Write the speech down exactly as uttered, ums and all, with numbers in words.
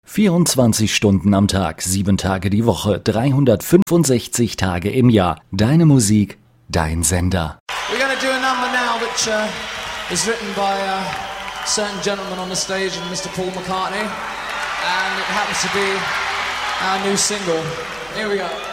vierundzwanzig Stunden am Tag, sieben Tage die Woche, dreihundertfünfundsechzig Tage im Jahr. Deine Musik, dein Sender. We're going to do a number now which uh, is written by a certain gentleman on the stage, Mister Paul McCartney, and it happens to be our new single. Here we go.